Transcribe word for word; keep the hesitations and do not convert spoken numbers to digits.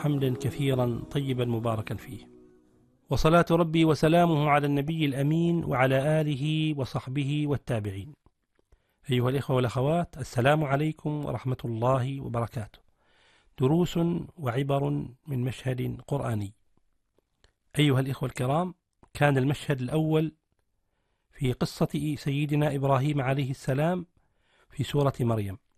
حمدا كثيرا طيبا مباركا فيه، وصلاة ربي وسلامه على النبي الأمين وعلى آله وصحبه والتابعين. أيها الإخوة والأخوات، السلام عليكم ورحمة الله وبركاته. دروس وعبر من مشهد قرآني. أيها الإخوة الكرام، كان المشهد الأول في قصة سيدنا إبراهيم عليه السلام في سورة مريم،